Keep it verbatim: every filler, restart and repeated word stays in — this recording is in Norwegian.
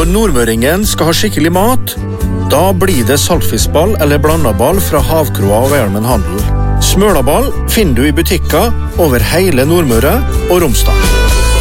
Når nordmøringen skal ha skikkelig mat, da blir det saltfiskball eller blandaball fra Havkroa og Hjelmen Handel. Smølaball finner du i butikker over hele Nordmøre og Romsdal.